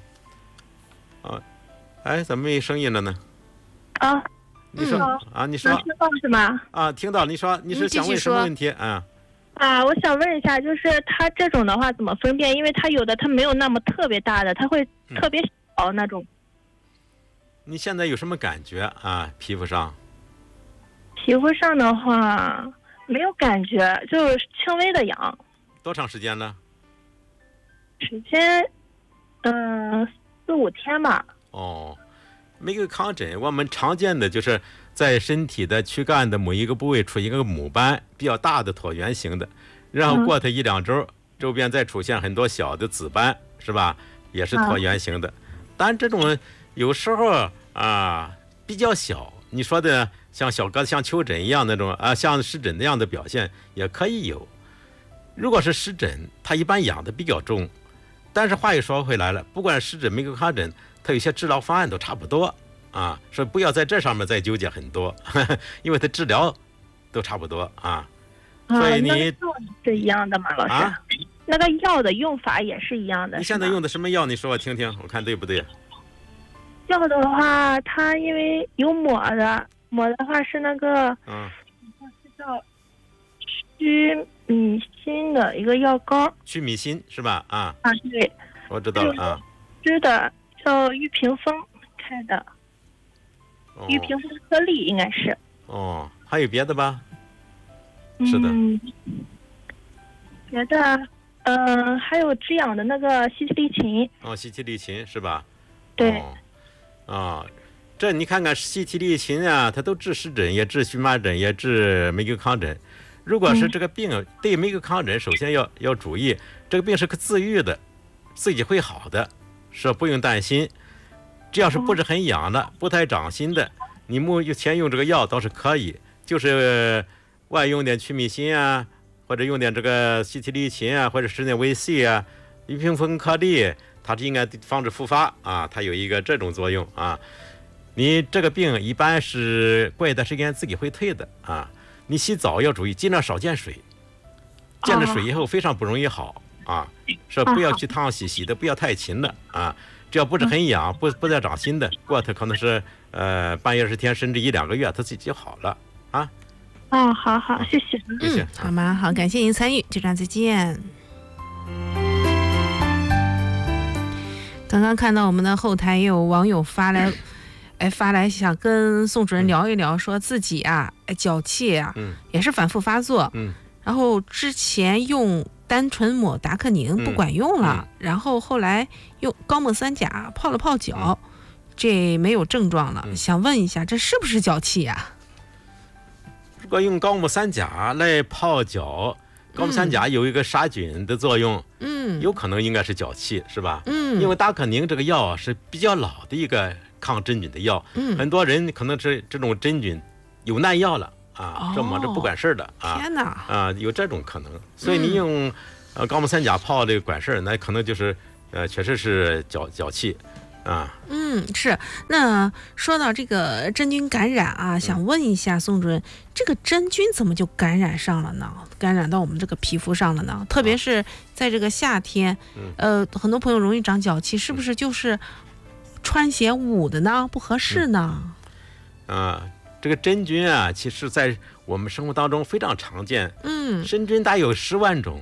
怎么没声音了呢？你说你说。 听到是吗？ 听到。你说你是想问什么问题我想问一下，就是他这种的话怎么分辨？因为他有的他没有那么特别大的，他会特别小那种。 你现在有什么感觉啊？皮肤上？ 皮肤上的话没有感觉，就是轻微的痒。 多长时间了？ 时间4-5天吧。 玫瑰糠疹我们常见的就是在身体的躯干的某一个部位出一个母斑，比较大的椭圆形的，然后过它1-2周，周边再出现很多小的紫斑，是吧？也是椭圆形的。但这种有时候比较小，你说的像小疙瘩、像丘疹一样那种像湿疹那样的表现也可以有。如果是湿疹，它一般痒的比较重。但是话又说回来了，不管湿疹、玫瑰糠疹，它有些治疗方案都差不多所以不要在这上面再纠结很多，因为它治疗都差不多所以你是一样的吗，老师？那个药的用法也是一样的。 你现在用的什么药？你说我听听，我看对不对？ 药的话，它因为有抹的话是那个是叫曲米心的一个药膏。 曲米心是吧？ 对， 我知道了吃的叫玉屏风开的，玉屏风颗粒应该是。 还有别的吧？是的。 别的还有止痒的那个西替利嗪。 西替利嗪是吧？ 对。 这你看看西替利嗪它都治湿疹，也治荨麻疹，也治玫瑰糠疹。如果是这个病对玫瑰糠疹，首先要注意，这个病是可自愈的，自己会好的，是不用担心。只要是不是很痒的，不太长心的，你先用这个药倒是可以，就是外用点曲米心或者用点这个西替利嗪或者是点维 C 玉屏风颗粒，它是应该防止复发它有一个这种作用你这个病一般是过一段时间自己会退的你洗澡要注意，尽量少见水，见了水以后非常不容易好说不要去烫洗的不要太勤了只要不是很痒，不再长新的，过它可能是半夜10天甚至1-2个月，它自己就好了好，谢谢。 谢谢。 好吗？好，感谢您参与，就这样，再见。刚刚看到我们的后台也有网友发来想跟宋主任聊一聊，说自己脚气也是反复发作，然后之前用单纯抹达克宁不管用了，然后后来用高锰3钾泡了泡脚，这没有症状了，想问一下这是不是脚气如果用高锰3钾来泡脚，高锰3钾有一个杀菌的作用，有可能应该是脚气，是吧？因为达克宁这个药是比较老的一个抗真菌的药，很多人可能是这种真菌有耐药了这抹着不管事的天哪有这种可能，所以你用高锰酸钾泡这个管事儿，那可能就是确实是脚气啊。 是。那说到这个真菌感染啊，想问一下宋主任，这个真菌怎么就感染上了呢？感染到我们这个皮肤上了呢？特别是在这个夏天，很多朋友容易长脚气，是不是就是穿鞋捂的呢？不合适呢？ 这个真菌啊，其实在我们生活当中非常常见。真菌大有10万种。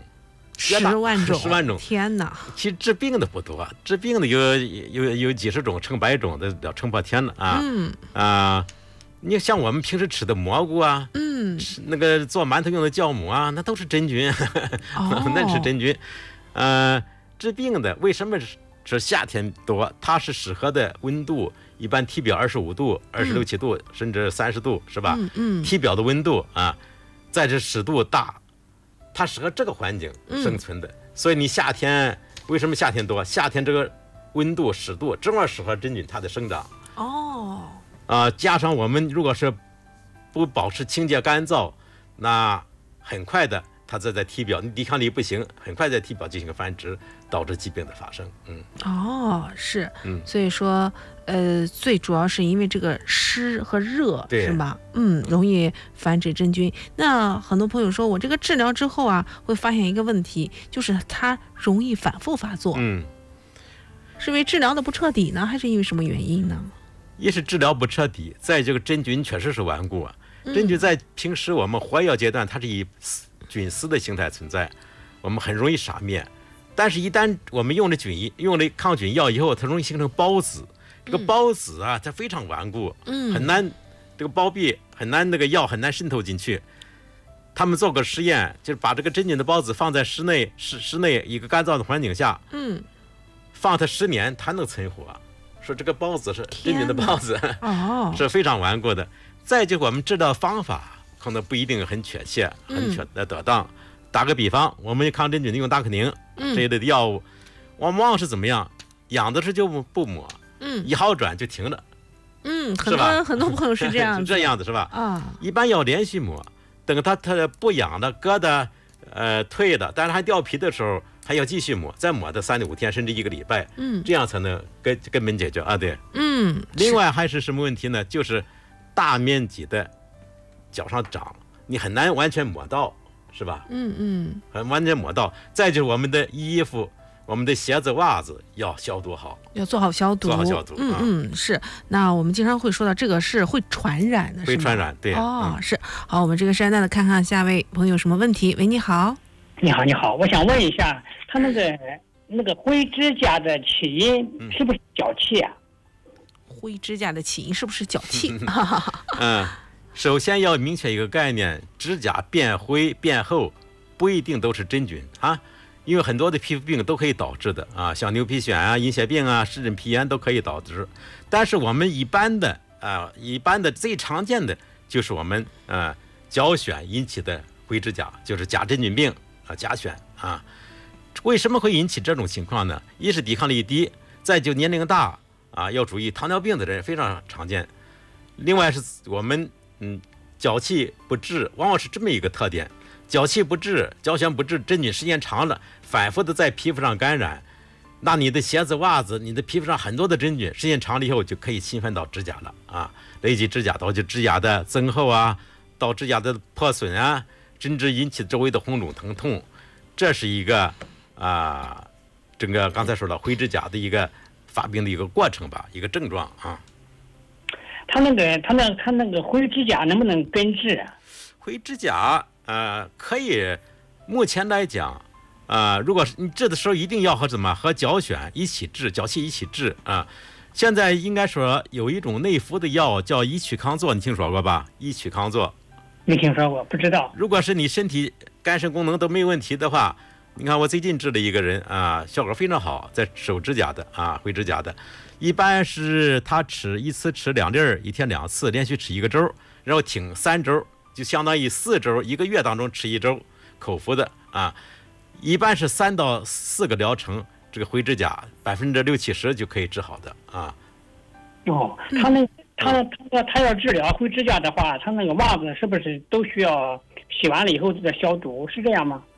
10万种，天哪！ 其实治病的不多，治病的有几十种、成百种的，要成破天了啊！你像我们平时吃的蘑菇啊，吃那个做馒头用的酵母啊，那都是真菌，那是真菌。治病的为什么是夏天多？它是适合的温度，一般体表25度、26、7度，甚至30度，是吧？体表的温度啊，在这湿度大。它适合这个环境生存的，所以你夏天为什么夏天多？夏天这个温度、湿度正好适合真菌它的生长。加上我们如果是不保持清洁干燥，那很快的它在体表，你抵抗力不行，很快在体表进行繁殖，导致疾病的发生。 是。所以说最主要是因为这个湿和热，是吧？容易繁殖真菌。那很多朋友说我这个治疗之后啊，会发现一个问题，就是它容易反复发作。是因为治疗的不彻底呢，还是因为什么原因呢？ 一是治疗不彻底，再这个真菌确实是顽固啊。真菌在平时我们活跃阶段，它是以菌丝的形态存在，我们很容易杀灭。但是，一旦我们用了抗菌药以后，它容易形成孢子。这个孢子啊，它非常顽固，很难，这个包壁很难，那个药很难渗透进去。他们做个实验，就是把这个真菌的孢子放在室内一个干燥的环境下，放它10年，它能存活。说这个孢子是真菌的孢子，是非常顽固的。再就我们治疗方法可能不一定很确切，很得当。打个比方，我们抗真菌用达克宁这一类的药物，往往是怎么样？养的时候就不抹，一好转就停了， 很多朋友是这样子， 是这样的，是吧？一般要连续抹，等它不痒的、割的、退的，但是还掉皮的时候，还要继续抹，再抹的3到5天，甚至1个礼拜，这样才能根本解决啊。对，另外还是什么问题呢？就是大面积的脚上长，你很难完全抹到，是吧？很完全抹到。再就是我们的衣服、我们的鞋子、袜子要消毒好， 要做好消毒。是。那我们经常会说到这个是会传染的， 会传染，对。 是。好，我们这个时间段的看看下位朋友有什么问题。喂，你好。 你好，我想问一下，他那个灰指甲的起因是不是脚气啊？ 灰指甲的起因是不是脚气？ 首先要明确一个概念，指甲变灰变厚不一定都是真菌啊，因为很多的皮肤病都可以导致的啊，像牛皮癣啊、银屑病啊、湿疹皮炎都可以导致。但是我们一般的最常见的就是我们脚癣引起的灰指甲，就是甲真菌病甲癣啊。为什么会引起这种情况呢？一是抵抗力低，再就年龄大啊，要注意糖尿病的人非常常见。另外是我们脚气不治，往往是这么一个特点：脚气不治、脚癣不治，真菌时间长了，反复的在皮肤上感染，那你的鞋子、袜子，你的皮肤上很多的真菌，时间长了以后就可以侵犯到指甲了啊，累积指甲，导致指甲的增厚啊，到指甲的破损啊，甚至引起周围的红肿疼痛。这是一个这个刚才说了灰指甲的一个发病的一个过程吧，一个症状啊。 他那个灰指甲能不能根治啊？ 灰指甲可以，目前来讲如果是你治的时候一定要和脚癣一起治，脚气一起治啊。现在应该说有一种内服的药叫乙曲康唑，你听说过吧？乙曲康唑没听说过，不知道。 如果是你身体肝肾功能都没问题的话，你看我最近治了一个人效果非常好，在手指甲的灰指甲的，一般是他一次吃2粒，1天2次，连续吃1个周，然后停3周，就相当于4周，1个月当中吃1周，口服的一般是3到4个疗程，这个灰指甲60%-70%就可以治好的啊。 他要治疗灰指甲的话，他那个袜子是不是都需要洗完了以后再消毒？是这样吗？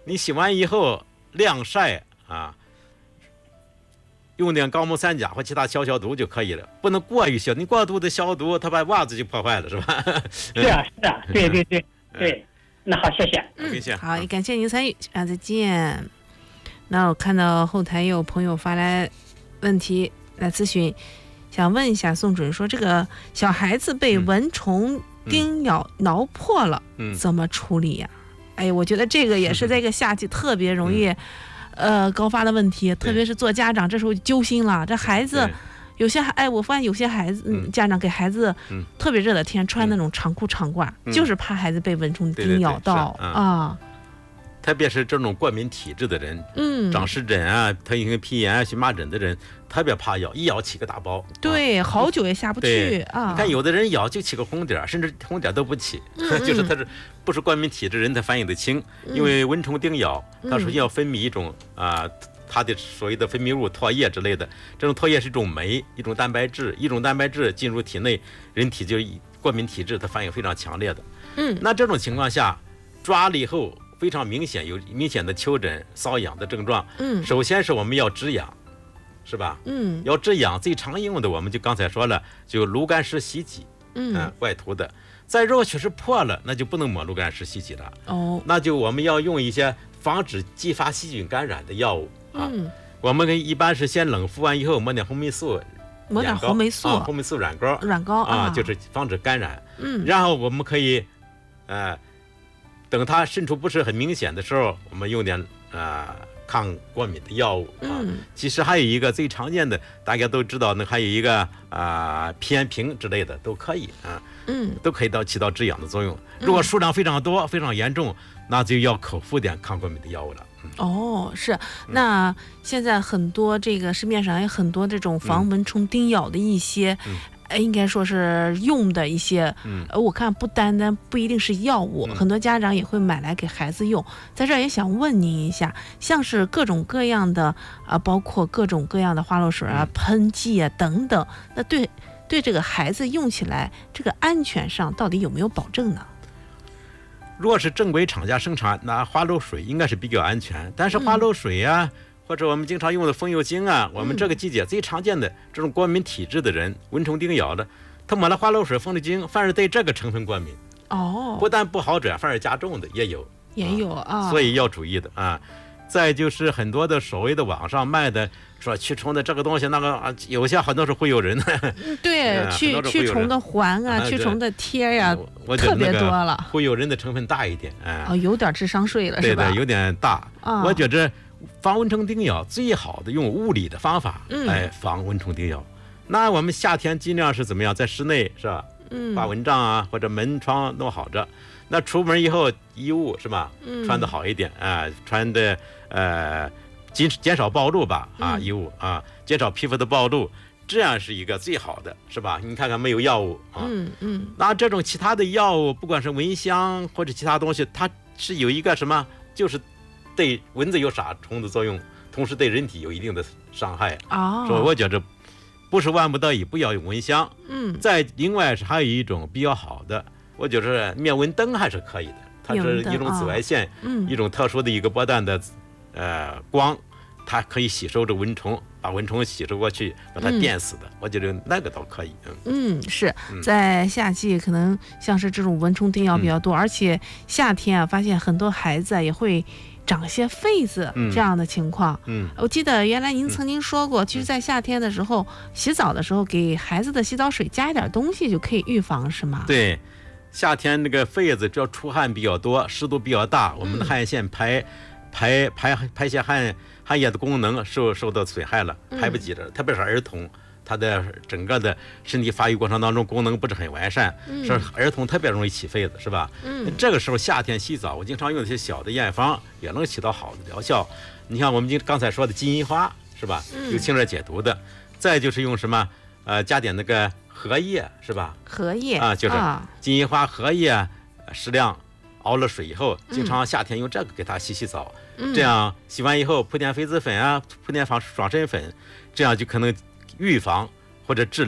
你洗完以后晾晒啊，用点高锰酸钾或其他消毒就可以了，不能过于消。你过度的消毒，它把袜子就破坏了，是吧？ 是啊，对。那好，谢谢。 好，也感谢您参与啊，再见。那我看到后台有朋友发来问题来咨询，想问一下宋主任，说这个小孩子被蚊虫叮咬挠破了，怎么处理呀？哎，我觉得这个也是在这个夏季特别容易高发的问题，特别是做家长这时候揪心了。这孩子有些我发现有些孩子家长给孩子特别热的天穿那种长裤长褂，就是怕孩子被蚊虫叮咬到啊。 特别是这种过敏体质的人，长湿疹啊、特异性皮炎啊、荨麻疹的人，特别怕咬，一咬起个大包， 对，好久也下不去啊。 你看有的人咬就起个红点，甚至红点都不起，就是他不是过敏体质人，他反应得轻。因为蚊虫叮咬，它首先要分泌一种它的所谓的分泌物唾液之类的，这种唾液是一种酶，一种蛋白质，进入体内，人体就过敏体质，它反应非常强烈的。那这种情况下抓了以后，非常明显，有明显的丘疹、瘙痒的症状。首先是我们要止痒，是吧？要止痒，最常用的我们就刚才说了，就炉甘石洗剂，外涂的。再如果确实破了，那就不能抹炉甘石洗剂了。那就我们要用一些防止继发细菌感染的药物啊。我们一般是先冷敷完以后抹点红霉素，红霉素软膏啊，就是防止感染。然后我们可以等它渗出不是很明显的时候，我们用点抗过敏的药物啊。其实还有一个最常见的，大家都知道，那还有一个皮炎平之类的都可以啊。都可以起到止痒的作用。如果数量非常多、非常严重，那就要口服点抗过敏的药物了。 是。那现在很多这个市面上有很多这种防蚊虫叮咬的一些。应该说是用的一些，我看不一定是药物，很多家长也会买来给孩子用。在这儿也想问您一下，像是各种各样的包括各种各样的花露水啊、喷剂啊等等，那对这个孩子用起来，这个安全上到底有没有保证呢？ 如果是正规厂家生产，那花露水应该是比较安全，但是花露水啊。或者我们经常用的风油精啊，我们这个季节最常见的这种过敏体质的人，蚊虫叮咬的，他抹了花露水、风油精，反而对这个成分过敏。不但不好转，反而加重的也有啊，所以要注意的啊。再就是很多的所谓的网上卖的说驱虫的这个东西那个有些很多是忽悠人的。 对，驱虫的环啊，驱虫的贴呀，特别多了。 忽悠人的成分大一点， 有点智商税了，是吧？ 对，有点大。我觉着。防蚊虫叮咬最好的用物理的方法来防蚊虫叮咬。那我们夏天尽量是怎么样，在室内是吧？把蚊帐啊或者门窗弄好着。那出门以后衣物是吧？穿得好一点穿的减少暴露吧衣物减少皮肤的暴露，这样是一个最好的，是吧？你看看没有药物那这种其他的药物，不管是蚊香或者其他东西，它是有一个什么，就是对蚊子有杀虫的作用，同时对人体有一定的伤害所以我觉着不是万不得已不要用蚊香。再另外是还有一种比较好的，我觉着灭蚊灯还是可以的，它是一种紫外线，一种特殊的一个波段的光，它可以吸收着蚊虫，把蚊虫吸收过去，把它电死的。我觉得那个倒可以。 是在夏季可能像是这种蚊虫叮咬比较多，而且夏天发现很多孩子也会长些痱子这样的情况。我记得原来您曾经说过，其实在夏天的时候洗澡的时候给孩子的洗澡水加一点东西就可以预防，是吗？ 对，夏天那个痱子只要出汗比较多，湿度比较大，我们的汗腺排泄汗液的功能受到损害了，排不及了。特别是儿童，他的整个的身体发育过程当中功能不是很完善，是儿童特别容易起痱子，是吧？这个时候夏天洗澡，我经常用一些小的验方，也能起到好的疗效。你像我们刚才说的金银花，是吧？有清热解毒的。再就是用什么加点那个荷叶，是吧？ 荷叶就是金银花荷叶适量熬了水以后，经常夏天用这个给它洗澡，这样洗完以后铺点痱子粉啊，铺点爽身粉，这样就可能预防或者治疗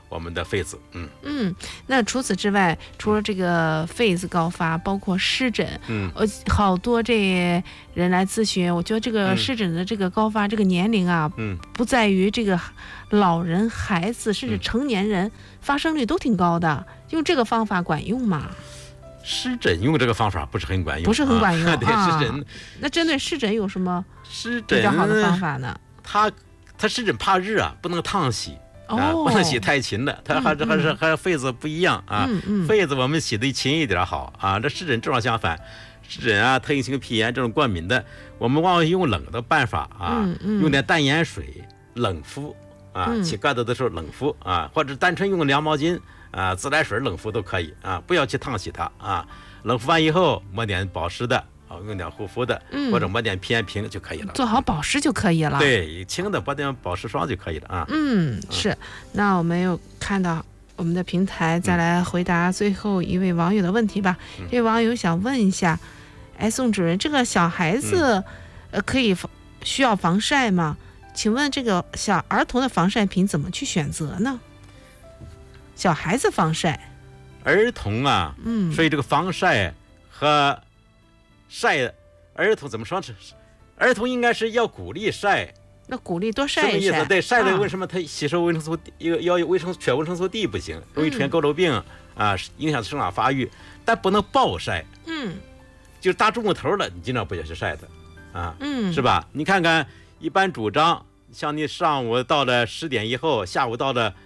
我们的痱子。 那除此之外，除了这个痱子高发，包括湿疹，好多这人来咨询，我觉得这个湿疹的这个高发，这个年龄啊，不在于这个老人、孩子，甚至成年人，发生率都挺高的。用这个方法管用吗？ 湿疹用这个方法不是很管用， 不是很管用。 对，湿疹。 那针对湿疹有什么比较好的方法呢？ 它湿疹怕热啊，不能烫洗。不能洗太勤的，它还是痱子不一样啊。痱子我们洗的勤一点好啊。这湿疹正好相反，湿疹啊、特异性皮炎这种过敏的，我们往往用冷的办法啊，用点淡盐水冷敷啊，起疙瘩的时候冷敷啊，或者单纯用凉毛巾啊、自来水冷敷都可以啊，不要去烫洗它啊。冷敷完以后抹点保湿的。用点护肤的，或者抹点皮炎平就可以了。 做好保湿就可以了。 对，轻的抹点保湿霜就可以了啊。 是。那我们又看到我们的平台，再来回答最后一位网友的问题吧。这位网友想问一下，宋主任，这个小孩子需要防晒吗？请问这个小儿童的防晒品怎么去选择呢？小孩子防晒， 儿童啊，所以这个防晒和晒儿童怎么说？儿童应该是要鼓励晒， 那鼓励多晒一晒。 什么意思？对，晒了为什么他吸收维生素要有缺维生素 D 不行，容易出现佝偻病啊，影响生长发育，但不能暴晒。就是大中午头了，你尽量不要去晒它啊，是吧？你看看，一般主张像你上午到了10点以后，下午到了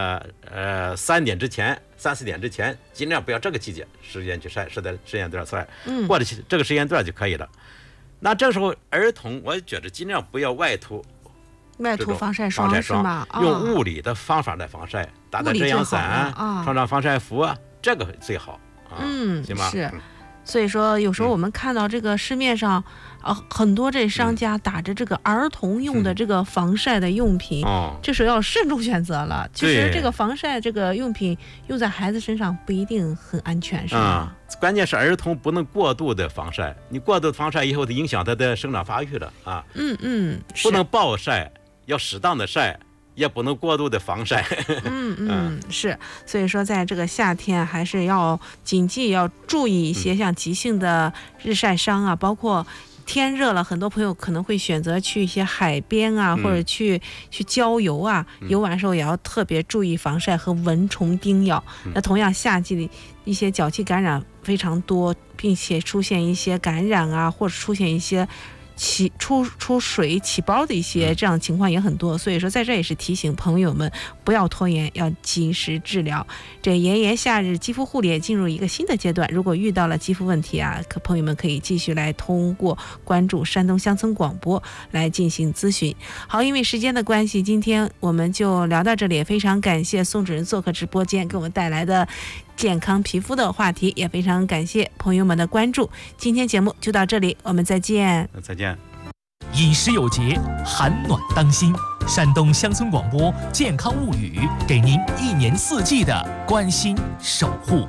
3点之前。3、4点之前，尽量不要这个季节时间去晒，是在时间段晒，过了这个时间段就可以了。那这时候儿童，我觉得尽量不要外涂防晒霜是吗？ 用物理的方法来防晒，打遮阳伞，穿上防晒服啊，这个最好啊，行吗？ 是。所以说，有时候我们看到这个市面上，很多这商家打着这个儿童用的这个防晒的用品，这时候要慎重选择了。其实这个防晒这个用品用在孩子身上不一定很安全，是吗？ 关键是儿童不能过度的防晒，你过度防晒以后，就影响他的生长发育了啊。不能暴晒，要适当的晒。也不能过度的防晒。 是，所以说在这个夏天还是要谨记，要注意一些像急性的日晒伤啊，包括天热了，很多朋友可能会选择去一些海边啊，或者去郊游啊，游玩的时候也要特别注意防晒和蚊虫叮咬。那同样夏季的一些脚气感染非常多，并且出现一些感染啊，或者出现一些出水起包的一些这样情况也很多，所以说在这也是提醒朋友们不要拖延，要及时治疗。这炎炎夏日肌肤护理也进入一个新的阶段，如果遇到了肌肤问题啊，朋友们可以继续来通过关注山东乡村广播来进行咨询。好，因为时间的关系，今天我们就聊到这里，也非常感谢宋主任做客直播间给我们带来的健康皮肤的话题，也非常感谢朋友们的关注。今天节目就到这里，我们再见。 再见。 饮食有节，寒暖当心。山东乡村广播健康物语，给您1年4季的关心守护。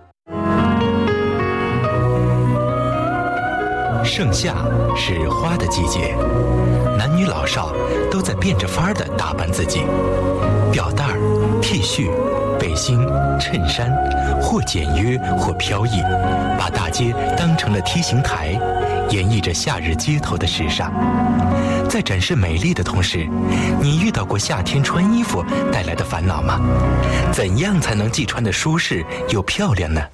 盛夏是花的季节，男女老少都在变着法儿地打扮自己，吊带儿、T 恤、背心、衬衫，或简约或飘逸，把大街当成了 T 型台，演绎着夏日街头的时尚。在展示美丽的同时，你遇到过夏天穿衣服带来的烦恼吗？怎样才能既穿得舒适又漂亮呢？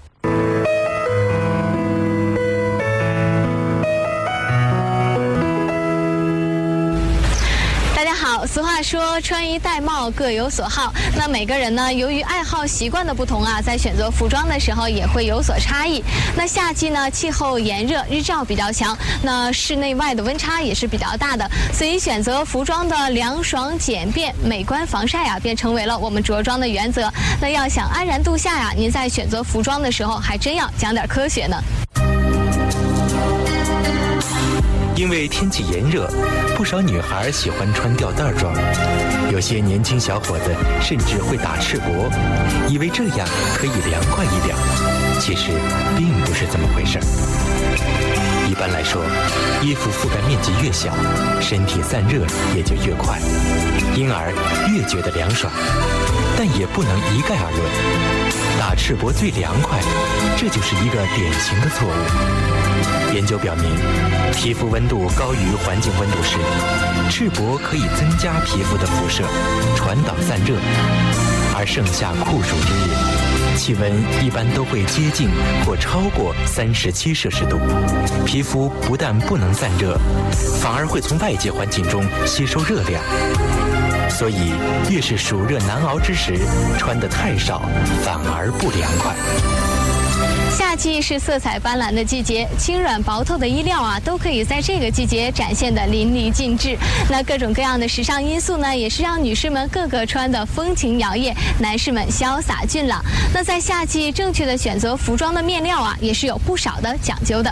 俗话说穿衣戴帽各有所好，那每个人呢，由于爱好习惯的不同啊，在选择服装的时候也会有所差异。那夏季呢，气候炎热，日照比较强，那室内外的温差也是比较大的，所以选择服装的凉爽简便、美观防晒啊，便成为了我们着装的原则。那要想安然度夏呀，您在选择服装的时候还真要讲点科学呢。 因为天气炎热，不少女孩喜欢穿吊带装，有些年轻小伙子甚至会打赤膊，以为这样可以凉快一点，其实并不是这么回事。 一般来说，衣服覆盖面积越小，身体散热也就越快，因而越觉得凉爽。但也不能一概而论，打赤膊最凉快，这就是一个典型的错误。研究表明，皮肤温度高于环境温度时，赤膊可以增加皮肤的辐射，传导散热。而盛夏酷暑之日，气温一般都会接近或超过37摄氏度，皮肤不但不能散热，反而会从外界环境中吸收热量。所以，越是暑热难熬之时，穿得太少，反而不凉快。 夏季是色彩斑斓的季节，轻软薄透的衣料啊，都可以在这个季节展现得淋漓尽致。那各种各样的时尚因素呢，也是让女士们个个穿得风情摇曳，男士们潇洒俊朗。那在夏季，正确的选择服装的面料啊，也是有不少的讲究的。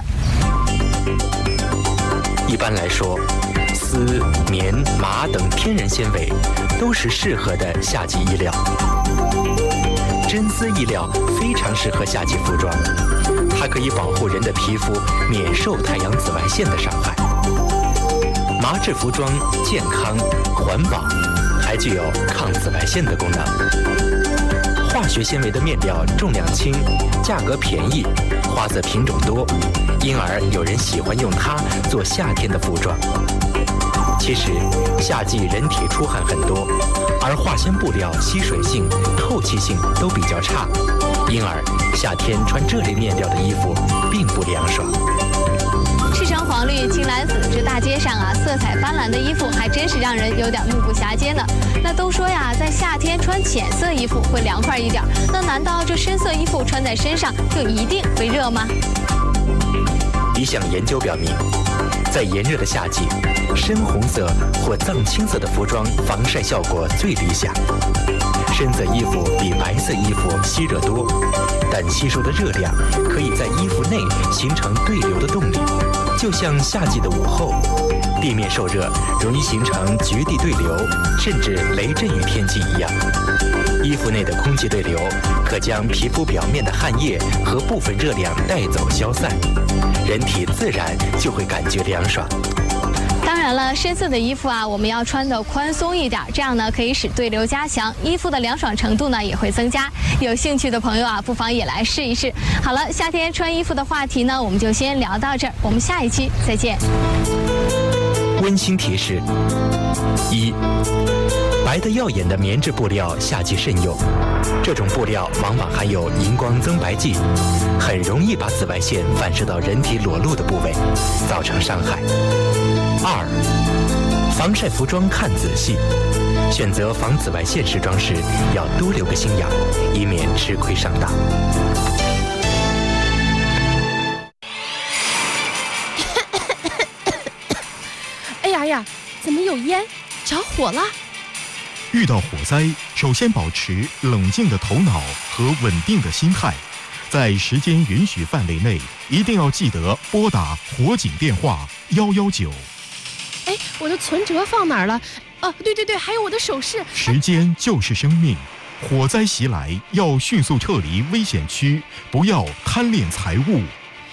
一般来说，丝、棉、麻等天然纤维都是适合的夏季衣料。真丝衣料非常适合夏季服装，它可以保护人的皮肤免受太阳紫外线的伤害。麻质服装健康、环保，还具有抗紫外线的功能。化学纤维的面料重量轻，价格便宜，花色品种多，因而有人喜欢用它做夏天的服装。其实，夏季人体出汗很多，而化纤布料吸水性、透气性都比较差，因而夏天穿这类面料的衣服并不凉爽。 赤橙黄绿青蓝紫，这大街上啊，色彩斑斓的衣服还真是让人有点目不暇接呢。那都说呀，在夏天穿浅色衣服会凉快一点，那难道这深色衣服穿在身上就一定会热吗？ 一项研究表明，在炎热的夏季，深红色或藏青色的服装防晒效果最理想。深色衣服比白色衣服吸热多，但吸收的热量可以在衣服内形成对流的动力，就像夏季的午后，地面受热容易形成局地对流，甚至雷阵雨天气一样。衣服内的空气对流可将皮肤表面的汗液和部分热量带走消散，人体自然就会感觉凉爽。 当然了，深色的衣服啊，我们要穿得宽松一点，这样呢可以使对流加强，衣服的凉爽程度呢也会增加。有兴趣的朋友啊，不妨也来试一试。好了，夏天穿衣服的话题呢，我们就先聊到这儿，我们下一期再见。 温馨提示：一、白得耀眼的棉质布料夏季慎用，这种布料往往含有荧光增白剂，很容易把紫外线反射到人体裸露的部位，造成伤害。二、防晒服装看仔细，选择防紫外线时装时要多留个心眼，以免吃亏上当。 哎呀，怎么有烟？着火了！ 遇到火灾，首先保持冷静的头脑和稳定的心态，在时间允许范围内，一定要记得拨打火警电话119。 哎，我的存折放哪儿了？哦，对，还有我的首饰。 时间就是生命，火灾袭来要迅速撤离危险区，不要贪恋财物。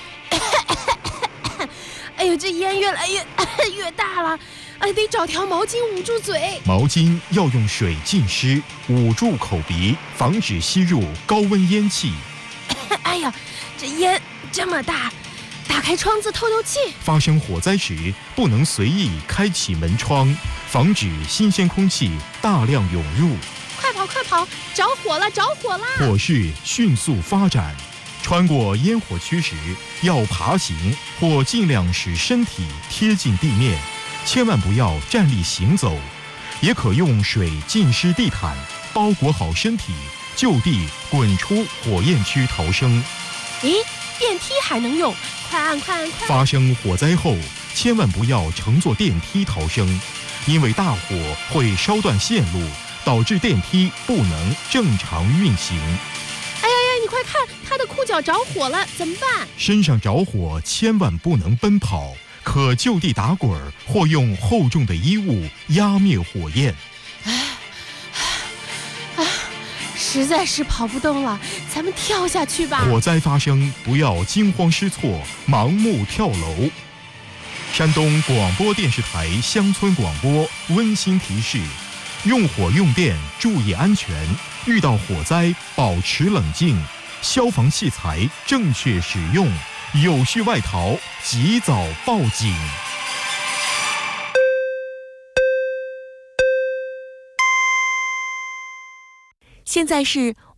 哎呦，这烟越来越大了，哎，得找条毛巾捂住嘴。 毛巾要用水浸湿，捂住口鼻，防止吸入高温烟气。 哎呀，这烟这么大，打开窗子透气。 发生火灾时，不能随意开启门窗，防止新鲜空气大量涌入。 快跑！着火了！ 火势迅速发展。穿过烟火区时，要爬行或尽量使身体贴近地面，千万不要站立行走。也可用水浸湿地毯，包裹好身体，就地滚出火焰区逃生。 咦，电梯还能用？快按！ 发生火灾后，千万不要乘坐电梯逃生，因为大火会烧断线路，导致电梯不能正常运行。 你快看，他的裤脚着火了，怎么办？ 身上着火千万不能奔跑，可就地打滚或用厚重的衣物压灭火焰。 实在是跑不动了，咱们跳下去吧。 火灾发生，不要惊慌失措，盲目跳楼。山东广播电视台乡村广播温馨提示：用火用电注意安全，遇到火灾保持冷静，消防器材正确使用，有序外逃及早报警。 现在是